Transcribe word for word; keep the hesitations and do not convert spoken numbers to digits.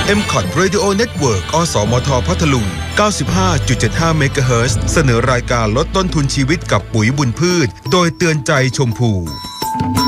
เอ็ม ซี โอ ที Radio Network อสมทพัทลุง เก้าสิบห้าจุดเจ็ดห้า เมกะเฮิรตซ์ เสนอรายการลดต้นทุนชีวิตกับปุ๋ยบุญพืชโดยเตือนใจชมพู